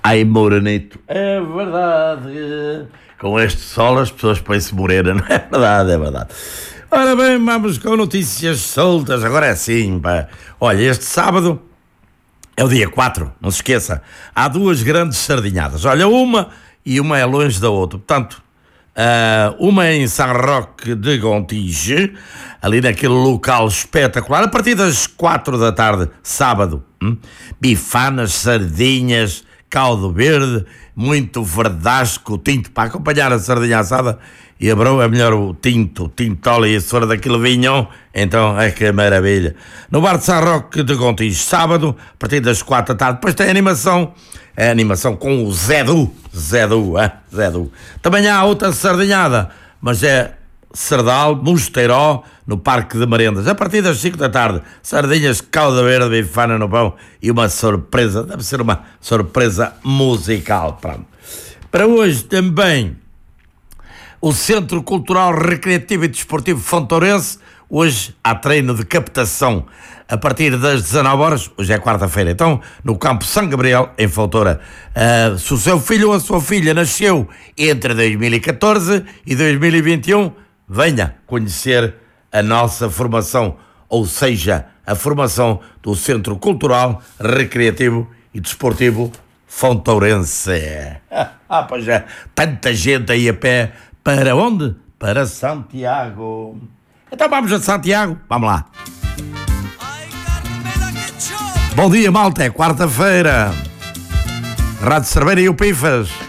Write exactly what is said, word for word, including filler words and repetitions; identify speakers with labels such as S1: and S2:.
S1: Ai, morenito. É verdade. Com este sol as pessoas põem-se morena, não é verdade? É verdade. Ora bem, vamos com notícias soltas. Agora é assim, pá. Olha, este sábado é o dia quatro, não se esqueça. Há duas grandes sardinhadas. Olha, uma e uma é longe da outra. Portanto, uh, uma é em São Roque de Gontijo, ali naquele local espetacular, a partir das quatro da tarde, sábado. Hum? Bifanas, sardinhas, caldo verde, muito verdasco, tinto para acompanhar a sardinha assada. E a broa é melhor o tinto, o tintola, e se for daquele vinho, então é que maravilha. No bar de São Roque de Gontijo, sábado, a partir das quatro da tarde. Depois tem animação, é animação com o Zé Du, Zé Du, é? Zé Du. Também há outra sardinhada, mas é Sardal, Mosteiró, no Parque de Merendas, a partir das cinco da tarde. Sardinhas, calda verde, bifana no pão e uma surpresa, deve ser uma surpresa musical. Pronto. Para hoje também o Centro Cultural Recreativo e Desportivo Fontourense, hoje há treino de captação a partir das dezanove horas, hoje é quarta-feira, então no Campo São Gabriel, em Fontoura. Uh, se o seu filho ou a sua filha nasceu entre dois mil e catorze e dois mil e vinte e um, venha conhecer a nossa formação, ou seja, a formação do Centro Cultural Recreativo e Desportivo Fontourense. Ah, pois é, tanta gente aí a pé. Para onde? Para Santiago. Então vamos a Santiago. Vamos lá. Bom dia, malta. É quarta-feira. Rádio Cerveira e o Pifas.